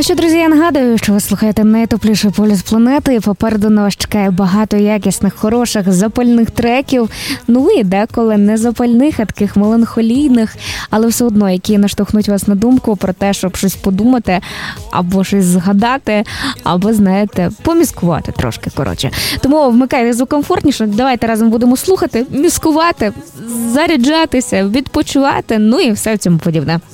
Ну що, друзі, я нагадую, що ви слухаєте найтопліший полюс планети, і попереду на вас чекає багато якісних, хороших, запальних треків, ну і деколи не запальних, а таких меланхолійних, але все одно, які наштовхнуть вас на думку про те, щоб щось подумати, або щось згадати, або, знаєте, поміскувати трошки, коротше. Тому вмикайте звук комфортніше, давайте разом будемо слухати, міскувати, заряджатися, відпочивати, ну і все в цьому подібне.